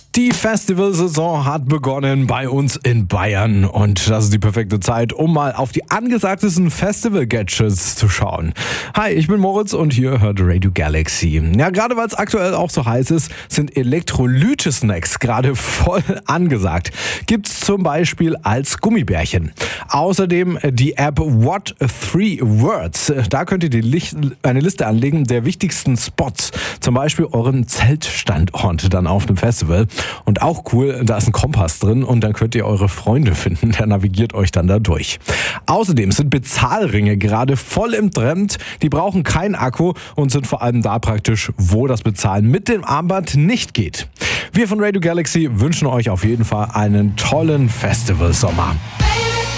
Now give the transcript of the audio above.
Die Festivalsaison hat begonnen bei uns in Bayern und das ist die perfekte Zeit, um mal auf die angesagtesten Festival-Gadgets zu schauen. Hi, ich bin Moritz und hier hört Radio Galaxy. Ja, gerade weil es aktuell auch so heiß ist, sind Elektrolyte-Snacks gerade voll angesagt. Gibt's zum Beispiel als Gummibärchen. Außerdem die App What 3 Words. Da könnt ihr eine Liste anlegen der wichtigsten Spots. Zum Beispiel euren Zeltstandort dann auf einem Festival. Und auch cool, da ist ein Kompass drin und dann könnt ihr eure Freunde finden. Der navigiert euch dann da durch. Außerdem sind Bezahlringe gerade voll im Trend. Die brauchen keinen Akku und sind vor allem da praktisch, wo das Bezahlen mit dem Armband nicht geht. Wir von Radio Galaxy wünschen euch auf jeden Fall einen tollen Festivalsommer.